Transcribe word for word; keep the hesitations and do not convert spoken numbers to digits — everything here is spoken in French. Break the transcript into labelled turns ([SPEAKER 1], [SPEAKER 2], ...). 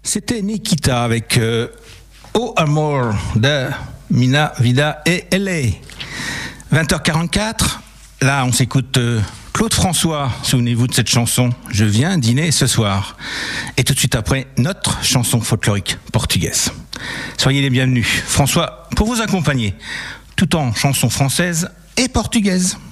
[SPEAKER 1] C'était Nikita avec euh, O Amor de Mina Vida et L A. vingt heures quarante-quatre, là on s'écoute euh, Claude François, souvenez-vous de cette chanson, Je viens dîner ce soir. Et tout de suite après, notre chanson folklorique portugaise. Soyez les bienvenus, François, pour vous accompagner, tout en chansons françaises et portugaises.